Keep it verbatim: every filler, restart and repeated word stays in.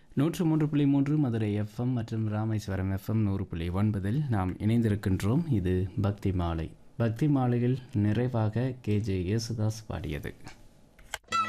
நூற்று மூன்று புள்ளி மூன்று மதுரை எஃப்எம் மற்றும் ராமேஸ்வரம் எஃப்எம் நூறு புள்ளி ஒன்பதில் நாம் இணைந்திருக்கின்றோம். இது பக்தி மாலை. பக்தி மாலையில் நிறைவாக கே ஜே யேசுதாஸ் பாடியது.